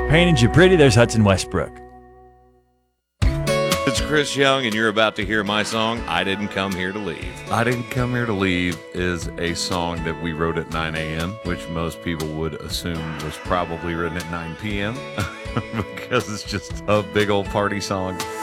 Painted You Pretty, there's Hudson Westbrook. It's Chris Young, and you're about to hear my song, I Didn't Come Here to Leave. I Didn't Come Here to Leave is a song that we wrote at 9 a.m., which most people would assume was probably written at 9 p.m. because it's just a big old party song.